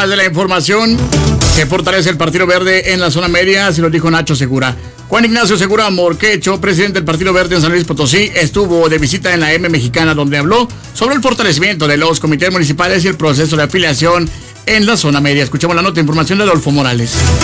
más de la información. Se fortalece el Partido Verde en la zona media, así lo dijo Nacho Segura. Juan Ignacio Segura Morquecho, presidente del Partido Verde en San Luis Potosí, estuvo de visita en la M Mexicana, donde habló sobre el fortalecimiento de los comités municipales y el proceso de afiliación en la zona media. Escuchamos la nota de información de Adolfo Morales.